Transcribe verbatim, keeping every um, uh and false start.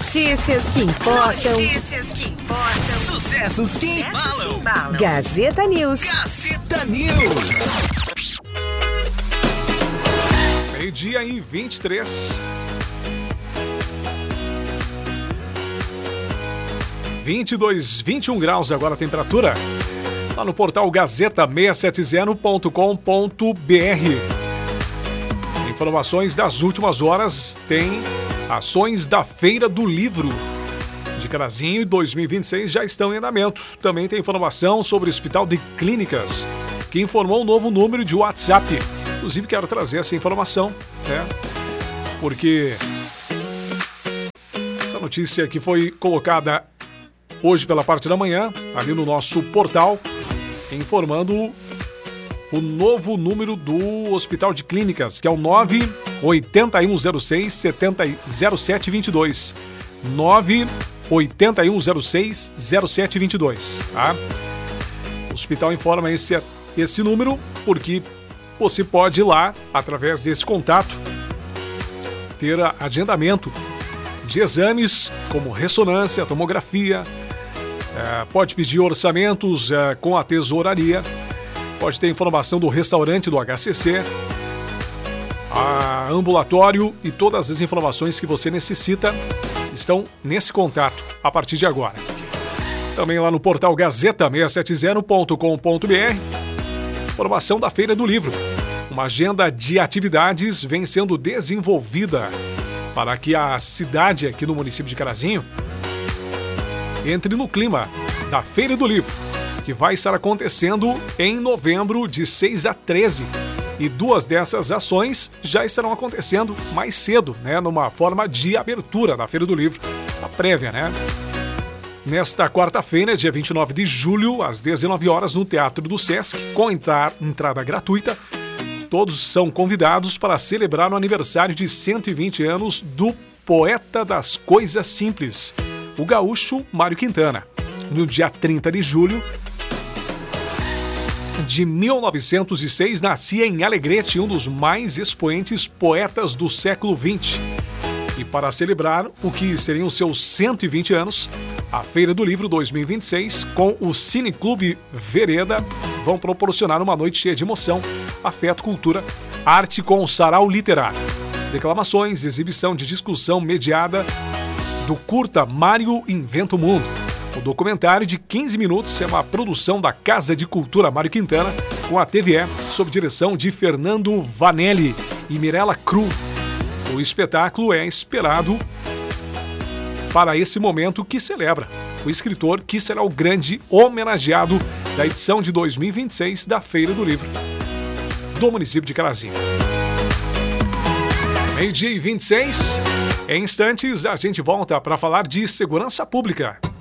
Notícias que importam. Notícias que importam. Sucessos que Sucessos que embalam. embalam. Gazeta News. Gazeta News. Meio-dia e vinte e três. vinte e dois, vinte e um graus agora a temperatura. Lá no portal gazeta seiscentos e setenta ponto com ponto br. Informações das últimas horas tem ações da Feira do Livro de Carazinho dois mil e vinte e seis já estão em andamento. Também tem informação sobre o Hospital de Clínicas, que informou um novo número de WhatsApp. Inclusive quero trazer essa informação, né? Porque essa notícia que foi colocada hoje pela parte da manhã, ali no nosso portal, informando o novo número do Hospital de Clínicas, que é o nove oito um zero seis zero sete dois dois. nove oito um zero seis zero sete dois dois, tá? O hospital informa esse, esse número porque você pode ir lá, através desse contato, ter agendamento de exames como ressonância, tomografia, é, pode pedir orçamentos é, com a tesouraria, pode ter informação do restaurante do H C C, a ambulatório e todas as informações que você necessita estão nesse contato a partir de agora. Também lá no portal gazeta seiscentos e setenta ponto com ponto br, informação da Feira do Livro. Uma agenda de atividades vem sendo desenvolvida para que a cidade aqui no município de Carazinho entre no clima da Feira do Livro, que vai estar acontecendo em novembro de seis a treze. E duas dessas ações já estarão acontecendo mais cedo, né, numa forma de abertura da Feira do Livro, a prévia, né? Nesta quarta-feira, dia vinte e nove de julho, às dezenove horas, no Teatro do Sesc, com entrada gratuita, todos são convidados para celebrar o aniversário de cento e vinte anos do poeta das coisas simples, o gaúcho Mário Quintana. No dia trinta de julho de mil novecentos e seis, nascia em Alegrete um dos mais expoentes poetas do século vinte. E para celebrar o que seriam seus cento e vinte anos, a Feira do Livro dois mil e vinte e seis, com o Cineclube Vereda, vão proporcionar uma noite cheia de emoção, afeto, cultura, arte com sarau literário, declamações, exibição de discussão mediada do curta Mário Inventa o Mundo. O documentário de quinze minutos é uma produção da Casa de Cultura Mário Quintana, com a T V E, sob direção de Fernando Vanelli e Mirella Cru. O espetáculo é esperado para esse momento que celebra o escritor, que será o grande homenageado da edição de dois mil e vinte e seis da Feira do Livro do município de Carazinho. Meio-dia e vinte e seis, em instantes a gente volta para falar de segurança pública.